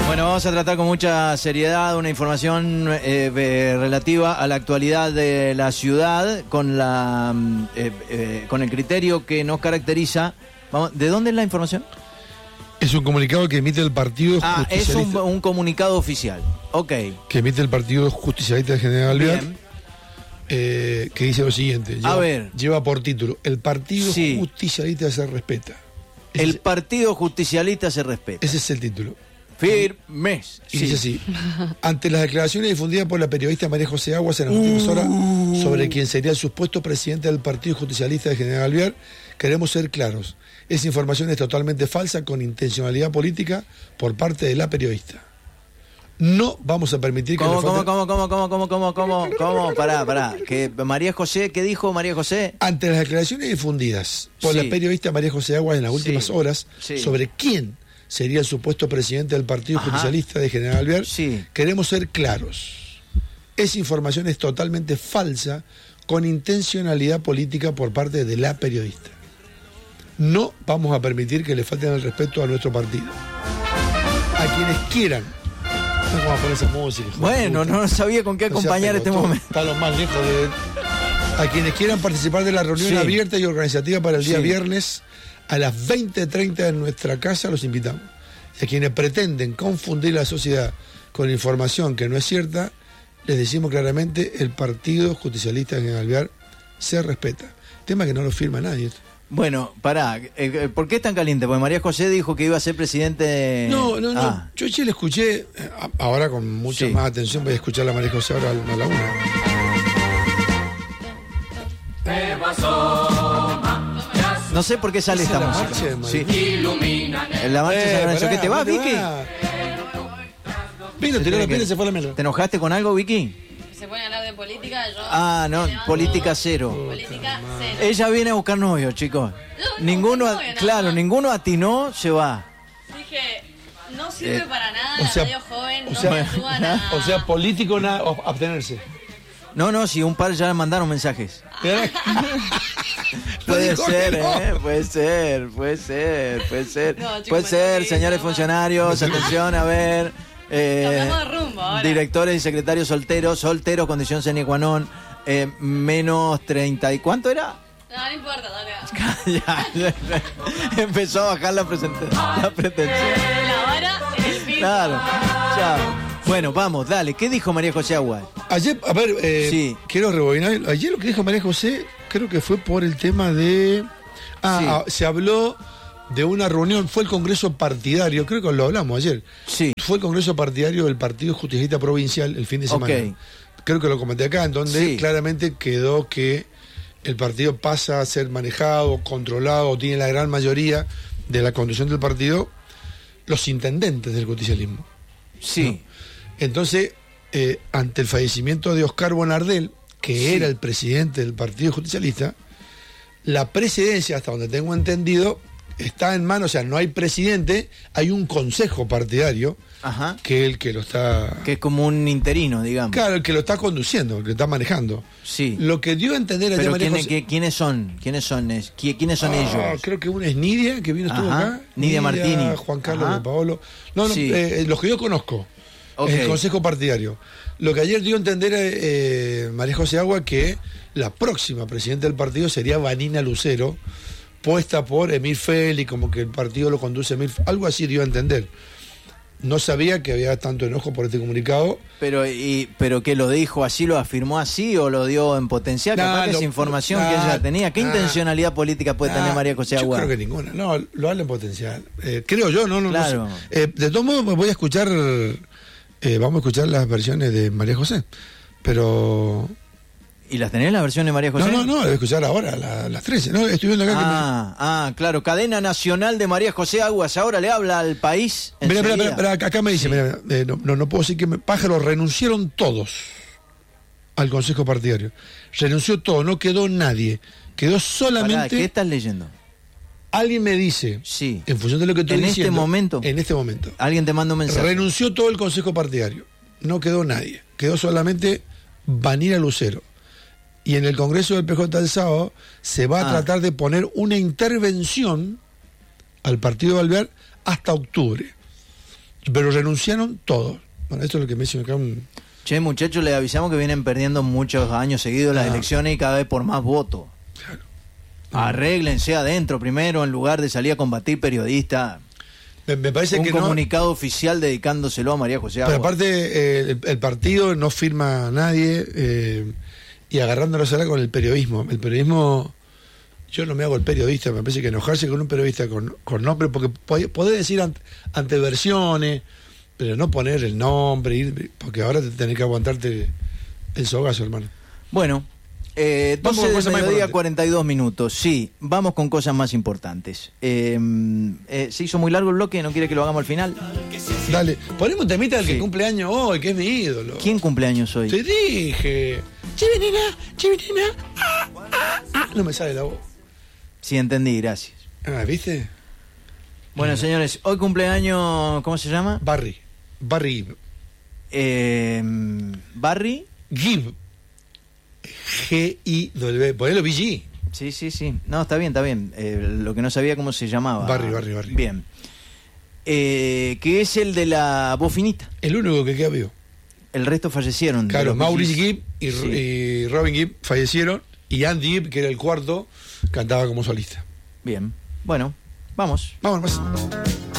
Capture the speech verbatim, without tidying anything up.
Bueno, vamos a tratar con mucha seriedad una información eh, eh, relativa a la actualidad de la ciudad con la eh, eh, con el criterio que nos caracteriza. Vamos, ¿de dónde es la información? Es un comunicado que emite el Partido Ah, Justicialista. es un, un comunicado oficial. Ok. Que emite el Partido Justicialista de General Alvear. Bien. Eh, que dice lo siguiente. Lleva, A ver. Lleva por título: el Partido Sí. Justicialista se respeta. Ese El es- Partido Justicialista se respeta. Ese es el título. Firmes. Y Sí. dice así: ante las declaraciones difundidas por la periodista María José Aguas en las últimas horas sobre quien sería el supuesto presidente del Partido Justicialista de General Alvear, queremos ser claros. Esa información es totalmente falsa, con intencionalidad política por parte de la periodista. No vamos a permitir que ¿Cómo, le falte- cómo, cómo, cómo, cómo, cómo, cómo, cómo, cómo? Pará, pará. Que María José, ¿qué dijo María José? Ante las declaraciones difundidas por Sí. la periodista María José Aguas en las últimas Sí. horas Sí. sobre quién sería el supuesto presidente del Partido Ajá. Justicialista de General Alvear, Sí. queremos ser claros. Esa información es totalmente falsa, con intencionalidad política por parte de la periodista. No vamos a permitir que le falten el respeto a nuestro partido. A quienes quieran. No vamos a poner esa música. hijo de Bueno, puta. no sabía con qué No seas acompañar este pelotudo, momento. Está lo más lejos de... A quienes quieran participar de la reunión Sí. abierta y organizativa para el día Sí. viernes a las veinte treinta en nuestra casa, los invitamos. Y a quienes pretenden confundir la sociedad con información que no es cierta, les decimos claramente: el Partido Justicialista en Alvear se respeta. Tema que no lo firma nadie. Bueno, pará. eh, ¿Por qué es tan caliente? Porque María José dijo que iba a ser presidente... No, no, no. Ah, Yo ayer le escuché, eh, ahora con mucha Sí. más atención voy a escuchar a María José ahora a la una. no sé por qué sale Esa esta es la música. marcha de Sí. La marcha de Eh, San Lorenzo. pará, ¿Qué te va, ¿dónde Vicky? va? Vino, tiró la piel y se fue a la mela. ¿Te enojaste con algo, Vicky? Se pone a hablar de política, yo... Ah, no, me levanto- política cero. Política cero. Ella viene a buscar novio, chicos. No, Ninguno, no, no, no, claro, no. ninguno atinó, se va. Dije, no sirve Eh, para nada, o sea, la radio joven, o no sea, me ayuda a nada. O sea, político, nada, o- abstenerse. No, no, si un par ya le mandaron mensajes. No Puede dijo ser, que no. ¿eh? Puede ser, puede ser, puede ser. No, chicos, puede me ser, tengo que ir, señores no, funcionarios, atención, a ver. eh, Cambiamos de rumbo ahora. Directores y secretarios solteros, solteros, condición sine qua non, eh, menos treinta. ¿Y cuánto era? No, no importa, dale. Ya, ya, ya. Empezó a bajar la, presente- la pretensión. La vara en el piso. Claro, chao. Bueno, vamos, dale. ¿Qué dijo María José Aguas? Ayer, a ver, eh, Sí. quiero rebobinar. Ayer lo que dijo María José, creo que fue por el tema de... Ah, Sí. ah, se habló de una reunión, fue el Congreso Partidario, creo que lo hablamos ayer. Sí. Fue el Congreso Partidario del Partido Justicialista Provincial el fin de semana. Ok. Creo que lo comenté acá, en donde Sí. claramente quedó que el partido pasa a ser manejado, controlado, tiene la gran mayoría de la conducción del partido, los intendentes del justicialismo. Sí. Entonces, eh, ante el fallecimiento de Oscar Bonardel, que Sí. era el presidente del Partido Justicialista, la presidencia, hasta donde tengo entendido, está en manos, o sea, no hay presidente, hay un consejo partidario, Ajá. que es el que lo está... Que es como un interino, digamos. Claro, el que lo está conduciendo, el que lo está manejando. Sí. Lo que dio a entender ayer Pero María ¿quiénes, José- qué- ¿quiénes son? ¿Quiénes son, es- qui- ¿quiénes son Ah, ellos? Creo que una es Nidia, que vino, estuvo Ajá. acá. Nidia Martini. Juan Carlos Ajá. de Paolo. No, no, Sí. eh, los que yo conozco. Ok. En el Consejo Partidario. Lo que ayer dio a entender eh, María José Agua, que la próxima presidenta del partido sería Vanina Lucero, puesta por Emir Feli, como que el partido lo conduce Emir, algo así dio a entender. No sabía que había tanto enojo por este comunicado. Pero, y, ¿Pero qué lo dijo así, lo afirmó así o lo dio en potencial? Nah, Capaz que lo- es información nah, que ella tenía. ¿Qué nah. intencionalidad política puede Ah, tener María José yo Agua? creo que ninguna. No, lo habla en potencial. Eh, creo yo, no, no, Claro. no sé. Eh, de todos modos, voy a escuchar, eh, vamos a escuchar las versiones de María José. Pero... ¿Y las tenés la versión de María José? No, no, no, la voy a escuchar ahora, a la- a las trece. No, estoy viendo acá Ah, ah, claro. Cadena Nacional de María José Aguas. Ahora le habla al país. que me... Mira, mira, enseguida. mira, mira, acá me dice, Sí. mira, mira, eh, no, no, no puedo decir que me... Pájaros renunciaron todos al Consejo Partidario. Renunció todo, no quedó nadie. Quedó Pará, solamente... ¿qué estás leyendo? Alguien me dice, Sí. en función de lo que estoy ¿En este diciendo... momento? En este momento. Alguien te manda un mensaje. Renunció todo el Consejo Partidario. No quedó nadie. Quedó solamente Vanina Lucero. Y en el Congreso del P J el sábado se va a Ah. tratar de poner una intervención al partido de Alvear hasta octubre. pero renunciaron todos. Bueno, esto es lo que me dice acá un... Che, muchachos, les avisamos que vienen perdiendo muchos años seguidos las Ah. elecciones y cada vez por más votos. Claro. Arréglense adentro primero en lugar de salir a combatir periodistas. Me, me parece Un que no... comunicado oficial dedicándoselo a María José Pero Aguas. aparte, eh, el, el partido no firma a nadie eh, y agarrándolo será con el periodismo. El periodismo, yo no me hago el periodista, me parece que enojarse con un periodista con, con nombre, porque pod- podés decir ant, anteversiones, pero no poner el nombre, ir, porque ahora te tenés que aguantarte el sogazo, hermano. Bueno, eh, Vamos doce con del cosas más mediodía, importantes. cuarenta y dos minutos. Sí, vamos con cosas más importantes. Eh, eh, ¿Se hizo muy largo el bloque? ¿No quiere que lo hagamos al final? Dale, ponemos un temita del Sí. que cumple años hoy, que es mi ídolo. ¿Quién cumpleaños hoy? Te dije. Chivinina, chivinina. Ah, ah, ah. No me sale la voz. Sí, entendí, gracias. Ah, ¿viste? Bueno, señores, hoy cumpleaños, ¿cómo se llama? Barry. Barry Gibb. Eh, Barry. Gibb. G I W. Ponelo B G. Sí, sí, sí. No, está bien, está bien. Eh, lo que no sabía cómo se llamaba. Barry, Barry, Barry. Bien. Eh, que es el de la voz finita. El único que queda vivo. El resto fallecieron. de Claro, los Maurice Bee Gees. Gibb y, Sí. y Robin Gibb fallecieron. Y Andy Gibb, que era el cuarto, cantaba como solista. Bien. Bueno, vamos. Vamos, más.